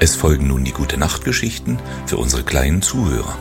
Es folgen nun die Gute-Nacht-Geschichten für unsere kleinen Zuhörer.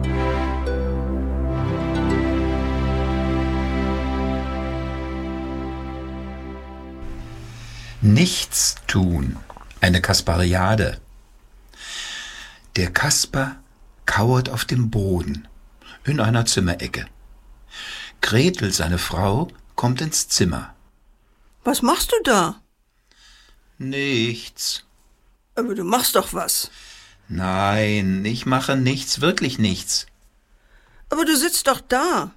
Nichts tun. Eine Kasperiade. Der Kasper kauert auf dem Boden in einer Zimmerecke. Gretel, seine Frau, kommt ins Zimmer. Was machst du da? Nichts. Aber du machst doch was. Nein, ich mache nichts, wirklich nichts. Aber du sitzt doch da.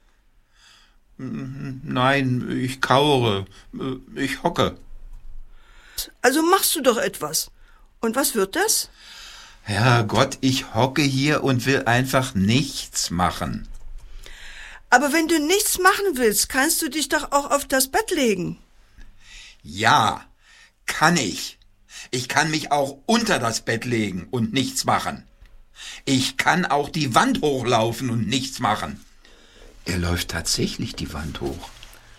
Nein, ich kauere, ich hocke. Also machst du doch etwas. Und was wird das? Herrgott, ich hocke hier und will einfach nichts machen. Aber wenn du nichts machen willst, kannst du dich doch auch auf das Bett legen. Ja, kann ich. Ich kann mich auch unter das Bett legen und nichts machen. Ich kann auch die Wand hochlaufen und nichts machen. Er läuft tatsächlich die Wand hoch.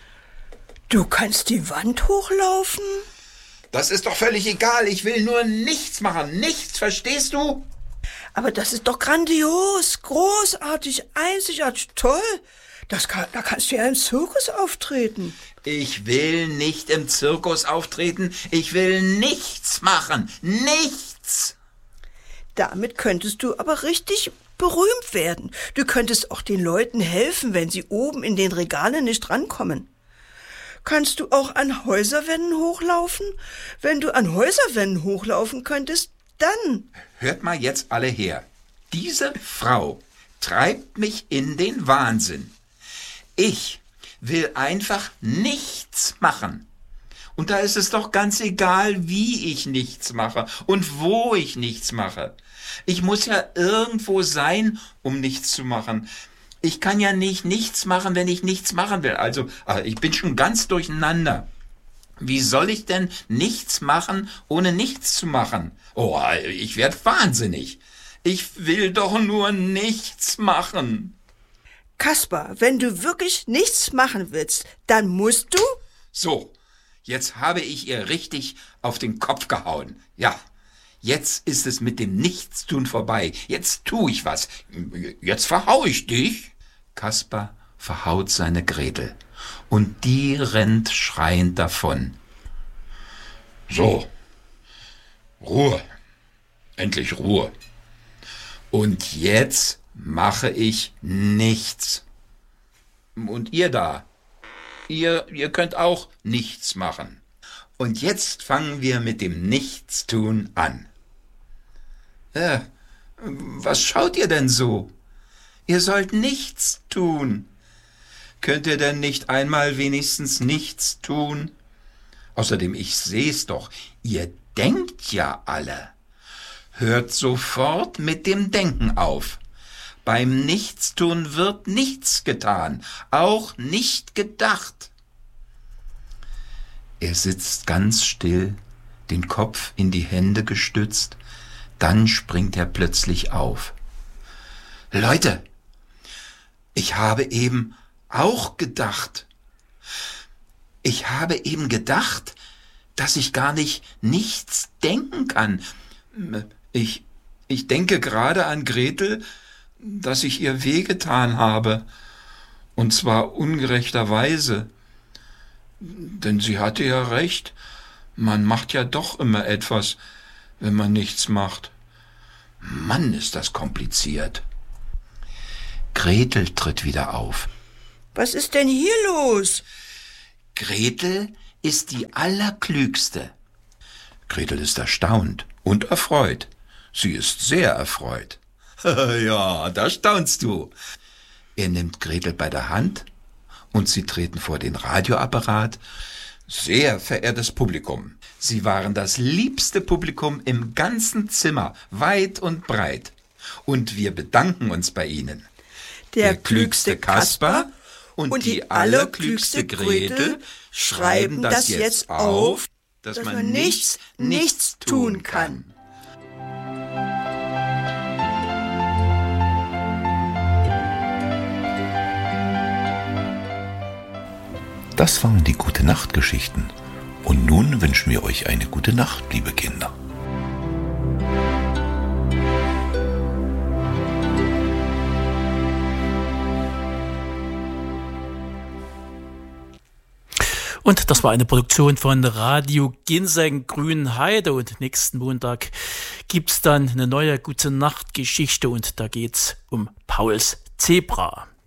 Du kannst die Wand hochlaufen? Das ist doch völlig egal. Ich will nur nichts machen. Nichts, verstehst du? Aber das ist doch grandios, großartig, einzigartig, toll. Da kannst du ja im Zirkus auftreten. Ich will nicht im Zirkus auftreten. Ich will nichts machen. Nichts. Damit könntest du aber richtig berühmt werden. Du könntest auch den Leuten helfen, wenn sie oben in den Regalen nicht rankommen. Kannst du auch an Häuserwänden hochlaufen? Wenn du an Häuserwänden hochlaufen könntest, dann... Hört mal jetzt alle her. Diese Frau treibt mich in den Wahnsinn. Ich will einfach nichts machen. Und da ist es doch ganz egal, wie ich nichts mache und wo ich nichts mache. Ich muss ja irgendwo sein, um nichts zu machen. Ich kann ja nicht nichts machen, wenn ich nichts machen will. Also, ich bin schon ganz durcheinander. Wie soll ich denn nichts machen, ohne nichts zu machen? Oh, ich werde wahnsinnig. Ich will doch nur nichts machen. Kasper, wenn du wirklich nichts machen willst, dann musst du... So, jetzt habe ich ihr richtig auf den Kopf gehauen. Ja, jetzt ist es mit dem Nichtstun vorbei. Jetzt tue ich was. Jetzt verhau ich dich. Kasper verhaut seine Gretel. Und die rennt schreiend davon. So, Ruhe. Endlich Ruhe. Und jetzt mache ich nichts. Und ihr da, ihr könnt auch nichts machen. Und jetzt fangen wir mit dem Nichtstun an. Was schaut ihr denn so? Ihr sollt nichts tun. Könnt ihr denn nicht einmal wenigstens nichts tun? Außerdem, ich seh's doch, ihr denkt ja alle. Hört sofort mit dem Denken auf. Beim Nichtstun wird nichts getan, auch nicht gedacht. Er sitzt ganz still, den Kopf in die Hände gestützt, dann springt er plötzlich auf. Leute, ich habe eben auch gedacht. Ich habe eben gedacht, dass ich gar nicht nichts denken kann. Ich denke gerade an Gretel, dass ich ihr wehgetan habe, und zwar ungerechterweise. Denn sie hatte ja recht, man macht ja doch immer etwas, wenn man nichts macht. Mann, ist das kompliziert. Gretel tritt wieder auf. Was ist denn hier los? Gretel ist die Allerklügste. Gretel ist erstaunt und erfreut. Sie ist sehr erfreut. Ja, da staunst du. Er nimmt Gretel bei der Hand und sie treten vor den Radioapparat. Sehr verehrtes Publikum, Sie waren das liebste Publikum im ganzen Zimmer, weit und breit. Und wir bedanken uns bei Ihnen. Der klügste Kasper und die allerklügste Gretel schreiben das jetzt auf, dass man nichts tun kann. Das waren die Gute-Nacht-Geschichten. Und nun wünschen wir euch eine gute Nacht, liebe Kinder. Und das war eine Produktion von Radio Ginseng Grünheide. Und nächsten Montag gibt's dann eine neue Gute-Nacht-Geschichte und da geht's um Pauls Zebra.